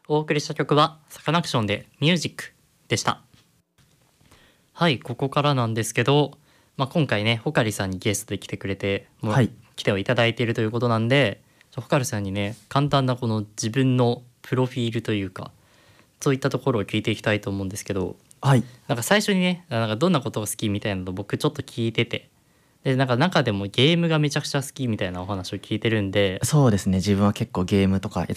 お送りした曲はサカナクションでミュージックでした。はい、ここからなんですけど、今回ねホカリさんにゲストで来てくれてはい。 来てはいただいているということなんで、ホカリさんにね簡単なこの自分のプロフィールというかそういったところを聞いていきたいと思うんですけど、 はい。 なんか最初にねなんかどんなことが好きみたいなの僕ちょっと聞いてて、でなんか中でもゲームがめちゃくちゃ好きみたいなお話を聞いてるんで。 そうですね。自分は結構ゲームとか